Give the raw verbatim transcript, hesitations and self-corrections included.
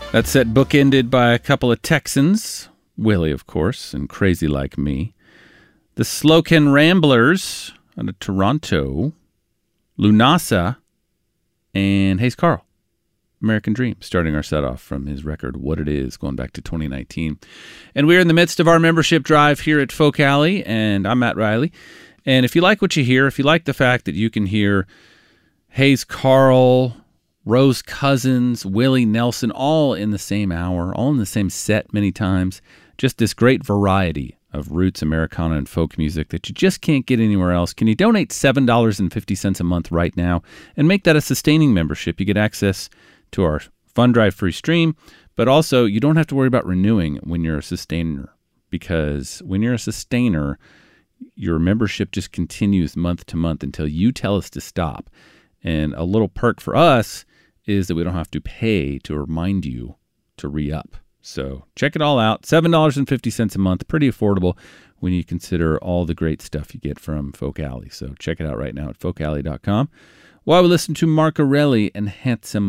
That set bookended by a couple of Texans, Willie, of course, and Crazy Like Me. The Slocan Ramblers out of Toronto, Lunasa, and Hayes Carll, American Dream, starting our set off from his record, What It Is, going back to twenty nineteen. And we're in the midst of our membership drive here at Folk Alley, and I'm Matt Riley. And if you like what you hear, if you like the fact that you can hear Hayes Carll, Rose Cousins, Willie Nelson, all in the same hour, all in the same set many times. Just this great variety of roots, Americana, and folk music that you just can't get anywhere else. Can you donate seven dollars and fifty cents a month right now and make that a sustaining membership? You get access to our Fund Drive free stream, but also you don't have to worry about renewing when you're a sustainer, because when you're a sustainer, your membership just continues month to month until you tell us to stop. And a little perk for us is that we don't have to pay to remind you to re-up. So check it all out. seven dollars and fifty cents a month. Pretty affordable when you consider all the great stuff you get from Folk Alley. So check it out right now at folk alley dot com. While we listen to Mark Arelli and Handsome